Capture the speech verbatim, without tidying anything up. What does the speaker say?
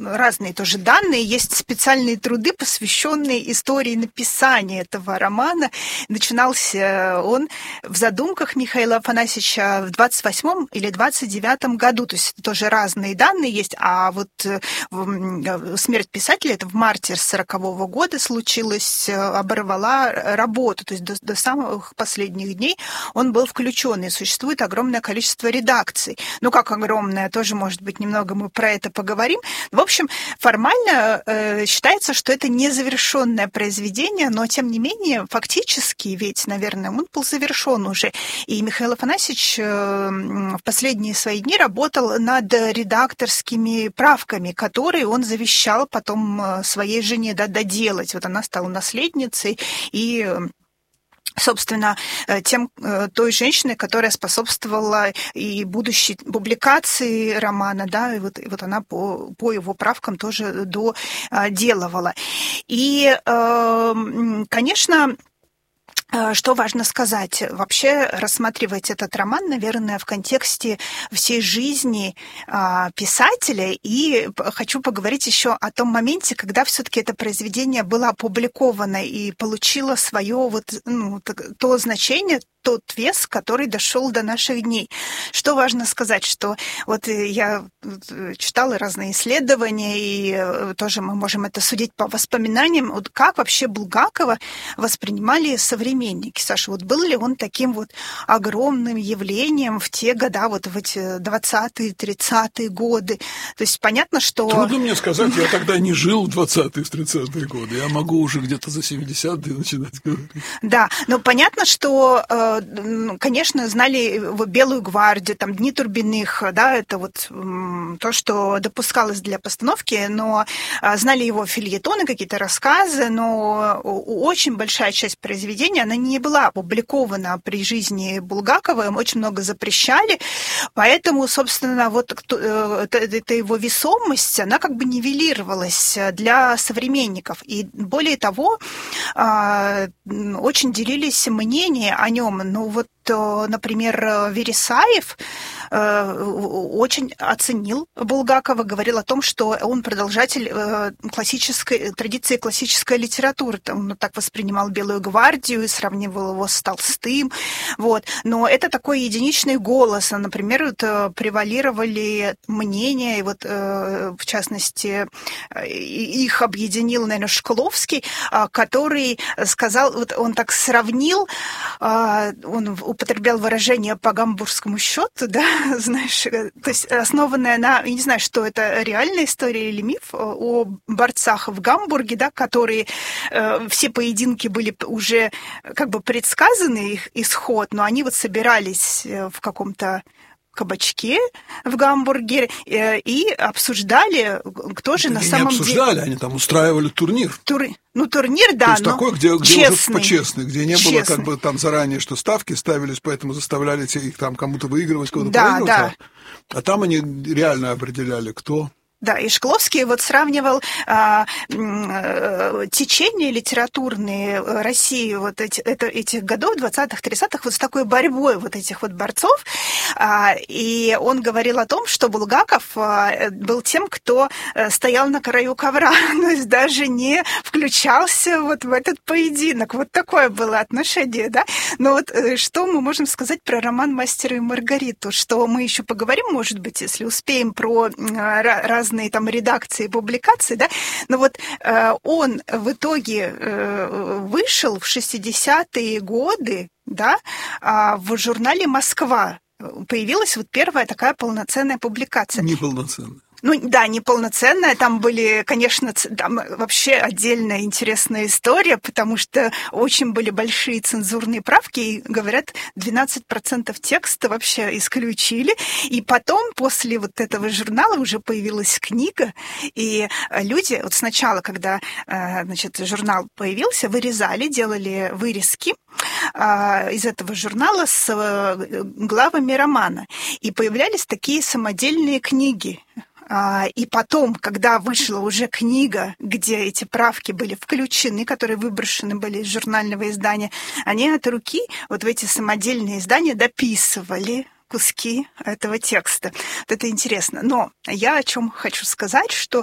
разные тоже данные. Есть специальные труды, посвященные истории написания этого романа. Начинался он в задумках Михаила Афанасьевича в двадцать восьмом или двадцать девятом году. То есть тоже разные данные есть. А вот смерть писателя, это в марте сорокового года случилось, оборвала работу. То есть до, до самых последних дней он был включен. И существует огромное количество редакций. Ну, как огромное, тоже, может быть, немного мы про это поговорим. В общем, формально э, считается, что это незавершенное произведение, но, тем не менее, фактически, ведь, наверное, он был завершен уже. И Михаил Афанасьевич э, в последние свои дни работал над редакторскими правками, которые он завещал потом своей жене, да, доделать. Вот она стала наследницей и... собственно, тем, той женщиной, которая способствовала и будущей публикации романа, да, и вот, и вот она по, по его правкам тоже доделывала. И, конечно, что важно сказать? Вообще рассматривать этот роман, наверное, в контексте всей жизни писателя. И хочу поговорить еще о том моменте, когда все-таки это произведение было опубликовано и получило свое вот, ну, то значение, тот вес, который дошел до наших дней. Что важно сказать, что вот я читала разные исследования, и тоже мы можем это судить по воспоминаниям, вот как вообще Булгакова воспринимали современники. Саша, вот был ли он таким вот огромным явлением в те года, вот в эти двадцатые, тридцатые годы? То есть понятно, что... Трудно мне сказать, я тогда не жил в двадцатые, тридцатые годы, я могу уже где-то за семидесятые начинать говорить. Да, но понятно, что конечно, знали «Белую гвардию», там, «Дни Турбиных», да, это вот то, что допускалось для постановки, но знали его фельетоны, какие-то рассказы, но очень большая часть произведения, она не была опубликована при жизни Булгакова, им очень много запрещали, поэтому, собственно, вот эта его весомость, она как бы нивелировалась для современников. И более того, очень делились мнения о нем. Ну вот, например, Вересаев очень оценил Булгакова, говорил о том, что он продолжатель классической традиции классической литературы. Он так воспринимал «Белую гвардию» и сравнивал его с Толстым. Вот. Но это такой единичный голос. Например, вот, превалировали мнения, и вот, в частности, их объединил, наверное, Шкловский, который сказал, вот он так сравнил, он употреблял выражение по гамбургскому счету, да, знаешь, то есть основанное на, я не знаю, что это, реальная история или миф о борцах в Гамбурге, да, которые э, все поединки были уже как бы предсказаны, их исход, но они вот собирались в каком-то кабачке в Гамбурге э, и обсуждали, кто же они на самом деле... не обсуждали, они там устраивали турнир. Тур... Ну, турнир, да, то есть но такой, где, где честный. уже по-честный, где не Честный. было как бы там заранее, что ставки ставились, поэтому заставляли их там кому-то выигрывать, кому-то да, проигрывать. Да. А, а там они реально определяли, кто... Да, и Шкловский вот сравнивал а, а, течение литературные России вот эти, это, этих годов, двадцатых, тридцатых, вот с такой борьбой вот этих вот борцов. А, и он говорил о том, что Булгаков а, был тем, кто стоял на краю ковра, то есть даже не включался вот в этот поединок. Вот такое было отношение, да. Но вот что мы можем сказать про роман «Мастер и Маргариту», что мы еще поговорим, может быть, если успеем, про разные там редакции, публикации, да, но вот э, он в итоге э, вышел в шестидесятые годы, да, э, в журнале «Москва». Появилась вот первая такая полноценная публикация. Неполноценная. Ну да, неполноценная, там были, конечно, там вообще отдельная интересная история, потому что очень были большие цензурные правки, и, говорят, двенадцать процентов текста вообще исключили, и потом, после вот этого журнала, уже появилась книга, и люди, вот сначала, когда, значит, журнал появился, вырезали, делали вырезки из этого журнала с главами романа, и появлялись такие самодельные книги. И потом, когда вышла уже книга, где эти правки были включены, которые выброшены были из журнального издания, они от руки вот в эти самодельные издания дописывали куски этого текста. Вот это интересно. Но я о чем хочу сказать, что